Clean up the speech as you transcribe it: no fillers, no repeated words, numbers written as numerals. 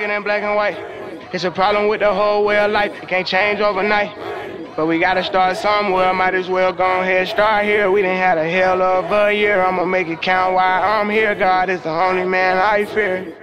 it in black and white. It's a problem with the whole way of life. It can't change overnight. But we gotta start somewhere. Might as well go ahead, start here. We done had a hell of a year. I'ma make it count while I'm here. God is the only man I fear.